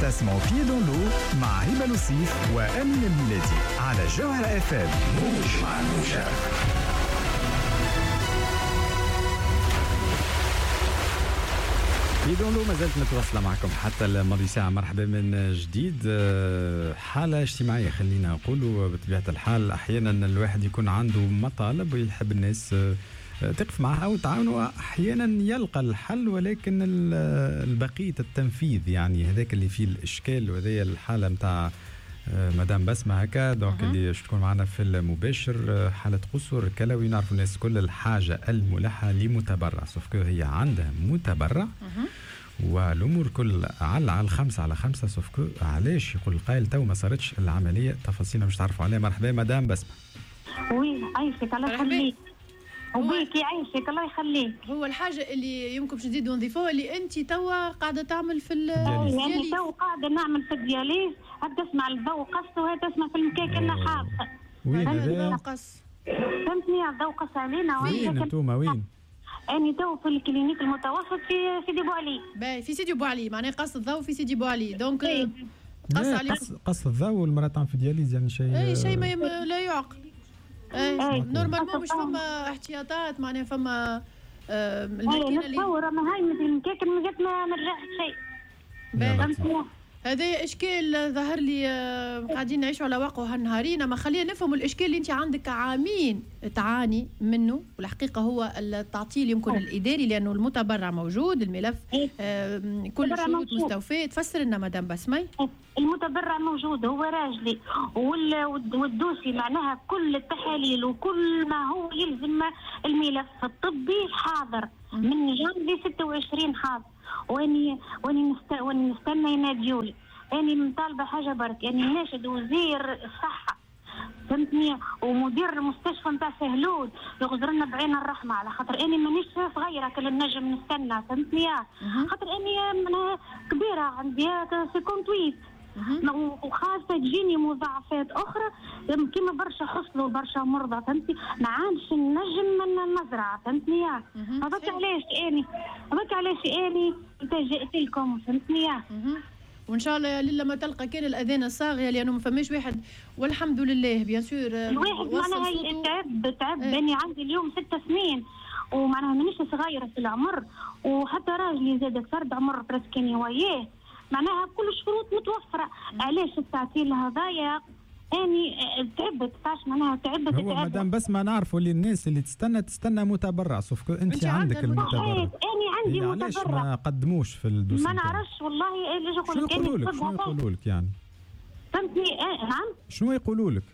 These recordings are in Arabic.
تسمعوا بيي دون لو مع هبة لوسيف وأمين الميلادي على جوهر اف ام. موج مع الموجة. بيي دون لو ما زالت متواصلة معكم حتى الماضي ساعة. مرحبا من جديد. حالة اجتماعية خلينا نقولوا. بطبيعة الحال أحيانا الواحد يكون عنده مطالب ويحب الناس تقف معه أو تعاونه، أحيانا يلقى الحل ولكن البقية التنفيذ يعني هذاك اللي فيه الإشكال. وهذه الحالة متاع مدام بسمة هكا دونك اللي تكون معنا في المباشر. حالة قصور كلوي، نعرف الناس كل الحاجة الملحة لمتبرع، سوف هي عندها متبرع والأمور كل على 5/5. سوف علاش يقول القائل تو ما صارتش العملية؟ تفاصيلنا مش تعرفوا عليها. مرحبا مدام بسمة. وي عايشك الله يخليك. وبيك يعيشك الله يخليك. هو الحاجة اللي يمكن باش نزيدو نضيفوها اللي انت توا قاعدة تعمل في الدياليز. يعني تو قاعدة نعمل في الدياليز، تسمع الضوء قص وهي تسمع في المكان كنا حاطة. وين الضوء قص؟ فهمتني الضوء قص علينا. وين انتوما وين؟ أنا تو في الكلينيك المتوسط في سيدي بوعلي. باهي في سيدي بوعلي، معناها قص الضوء في سيدي بوعلي. دونك قص عليه قص الضوء والمرأة تعمل في دياليز يعني شيء ما لا يعقل. نورمالمون مش فما احتياطات، معناها فما الماكينه اللي نتصور ما هاي مثل المكاكن ما جات ما رجعت شيء. هذا اشكال ظهر لي قاعدين نعيشوا على واقعه هالنهارين. ما خلينا نفهم الاشكال اللي انت عندك عامين تعاني منه، والحقيقه هو التعطيل يمكن الاداري لانه المتبرع موجود، الملف كل الشروط مستوفاه. تفسر لنا مدام بسمي. المتبرع موجود، هو راجلي والدوسي معناها كل التحاليل وكل ما هو يلزم الملف الطبي حاضر من جانبي 26 حاضر. واني نستنى يناديولي. اني مطالبه حاجه برك، اني ناشد وزير الصحه فهمتني ومدير المستشفى نتاع سهلول يغزر لنا بعين الرحمه، على خاطر اني مانيش صغيره كل النجم نستنى فهمتني، خاطر اني كبيره عندي 58 وخاصة تجيني مضاعفات أخرى كما برشا حصل وبرشا مرضى فهمتي، ما عادش النجم من المزرعة فهمتني. هذاك علاش أني التجأت لكم فهمتني. وإن شاء الله لله ما تلقى كان الأذان الصاغية لأنه ما فماش واحد والحمد لله بيان سور. الواحد معناها تعب أني عندي اليوم 6 سنين ومعناها مانيش صغيرة في العمر، وحتى راجلي زاد فرد عمر برسكني وياه، معناها كل الشروط متوفرة. علاش التعطيل هذايا؟ اني تعبت فاش معناها تعبت. هو مدام بس ما نعرفوا اللي الناس اللي تستنى متبرع، سوف انت عندك المتبرع. اني عندي متبرع. علاش ما قدموش في الدوسيه؟ ما نعرفش والله ايش يقولوا لك. شنو يقولوا لك يعني؟ فهمتني. نعم شنو يقولوا لك؟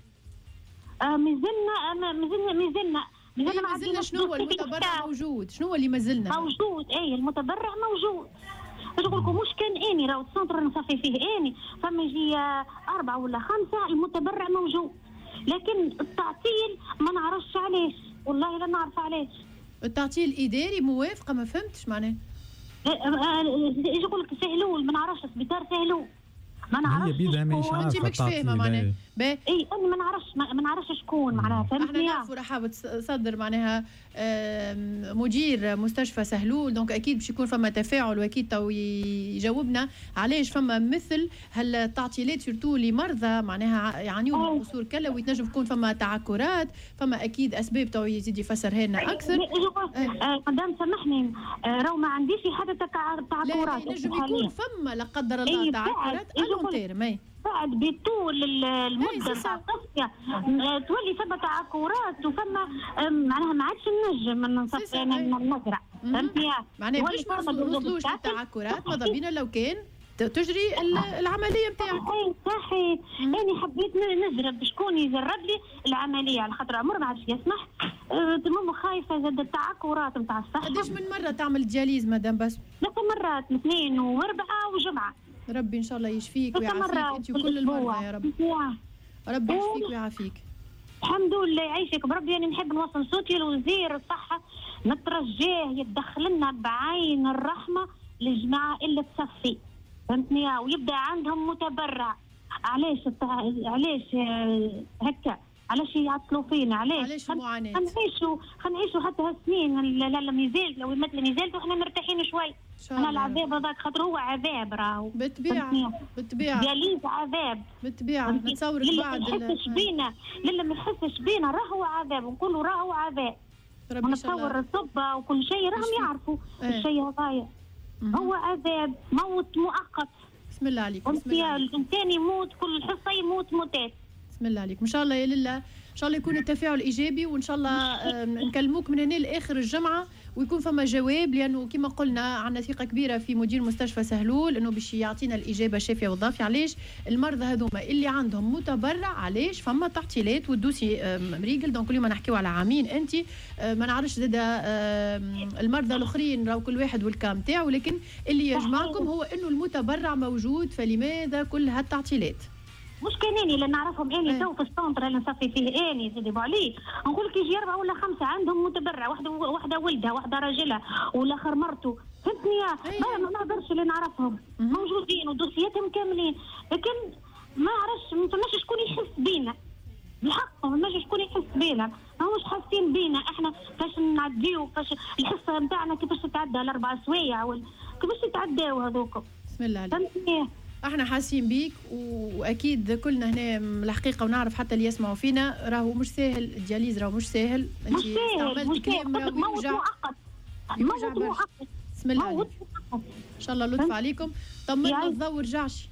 مازلنا شنو هو المتبرع موجود؟ شنو هو اللي مازلنا موجود؟ المتبرع موجود. باش نقول لكم مش كان اني راهو السنتر نصفي فيه اني فما يجي 4 ولا 5 المتبرع موجود، لكن التعطيل ما نعرفش علاش، والله لا نعرف علاش. التعطيل اداري موافقه؟ ما فهمتش معناه. يقول لك سهلول، ما نعرفش سبيطار سهلول ما نعرفش. هي بيدها ماهيش عارفه. انت مش فاهمه معناها. انا ما نعرفش شكون معناها فهمتني. احنا نعرفوا رحابه صدر معناها مدير مستشفى سهلول، دونك اكيد باش يكون فما تفاعل، واكيد تو يجاوبنا علاش فما مثل هالتعطيلات سورتو لمرضى معناها يعانيوا من قصور كلوي. تنجم تكون فما تعكرات، فما اكيد اسباب تو يزيد يفسرها لنا اكثر. مدام سامحني راهو ما عنديش حتى تعكرات. لا نجم يكون فما لا قدر الله تعكرات الونتير بعد بطول المده تاع التصفيه تولي فما تعكرات وفما معناها ما عادش النجم من نصفي المزرعه فهمتي. معناها باش ما نوصلوش للتعكرات ماذا بينا لو كان تجري العمليه نتاعك. صحيح. انا حبيت نجرب شكون يجرب لي العمليه على خاطر عمر ما عادش يسمح. تمام خايفه زاد التعكرات نتاع الصحه. قداش من مره تعمل دياليز مدام بس؟ 3 مرات، 2 و4 وجمعه. ربي ان شاء الله يشفيك ويعافيك انت وكل المرضى يا رب. ربي يشفيك ويعافيك. الحمد لله يعيشك بربي. انا نحب نوصل صوتي لوزير الصحه، نترجاه يدخل لنا بعين الرحمه للجماعه اللي تصفي فهمتني، ويبدا عندهم متبرع. علاش هكا؟ علاش يعطلوا فينا؟ علاش معاناه؟ خنعيشوا حتى هالسنين. لا مازال لو مثل مازال وحنا مرتاحين شوي. انا العذاب هذاك خاطر هو عذاب راهو بالطبيعه دياليز عذاب بالطبيعه. نتصورك بعد ما يحسش بينا ما يحسش بينا راهو عذاب، نقولوا راهو عذاب، ونتصور الطب وكل شيء راهم يعرفوا الشيء هذايا هو عذاب، موت مؤقت. بسم الله عليك. الانسان يموت كل حصه يموت موتات. بسم الله عليك. ان شاء الله يا لله، ان شاء الله يكون التفاعل ايجابي، وان شاء الله نكلموك من هنا لاخر الجمعه ويكون فما جواب، لانه كما قلنا عندنا ثقه كبيره في مدير مستشفى سهلول انه باش يعطينا الاجابه الشافيه والضافيه. علاش المرضى هذوما اللي عندهم متبرع علاش فما تعطيلات والدوسي مريقل؟ دونك اليوم نحكيو على عامين انت ما نعرفش زاد المرضى الاخرين راهو كل واحد والكام تاعو، لكن اللي يجمعكم هو انه المتبرع موجود، فلماذا كل هالتعطيلات؟ مش كانني اللي نعرفهم اني تو في السونتر اللي نصفي فيه اني زيدوا عليه، نقول لك يجي 4 ولا 5 عندهم متبرع، واحده ولدها، واحده راجلها، والاخر مرته، فهمتني؟ ما نقدرش اللي نعرفهم موجودين ودوسياتهم كاملين، لكن ما عرفش ما فماش شكون يحس بينا بالحق، ما فماش شكون يحس بينا، ماهوش حاسين بينا احنا كيفاش نعديو، كيفاش الحصه نتاعنا كيفاش تتعدى ال4 سوايع كيفاش يتعداو هذوك. بسم الله عليك. فهمتني؟ احنا حاسين بيك، واكيد كلنا هنا الحقيقه، ونعرف حتى اللي يسمعوا فينا راهو مش ساهل، الدياليز راهو مش ساهل. انت استعملت كلام راهو يوجع مؤقت. بسم الله عليك. ان شاء الله لطف عليكم. طمنا الضوء رجعش.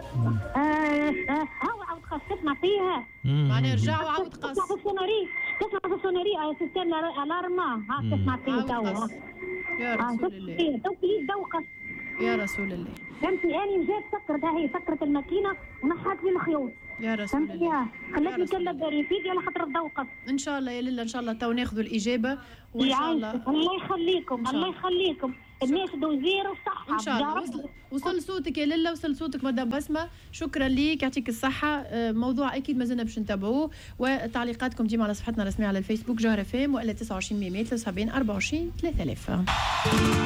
هاو عاود خاصتنا فيها معناها رجعوا عاود قص. تسمع في السوناري سيستم الارما تسمع فيه تو. يا رسول الله يا رسول الله. فهمتي؟ اني جات سكرت الماكينه ونحات لي الخيوط. يا رسول الله. خلاتني نكلم ريفيدي على خاطر الضوء قص. ان شاء الله يا لله، ان شاء الله تو ناخذوا الاجابه وان شاء الله. الله يخليكم الله يخليكم الناس دوزير والصحه ان شاء الله. وصل صوتك يا لله، وصل صوتك مدام بسمه، شكرا ليك، يعطيك الصحه. موضوع اكيد ما زلنا باش نتابعوه، وتعليقاتكم ديما على صفحتنا الرسميه على الفيسبوك جوهر FM ولا 29 173 24 3000.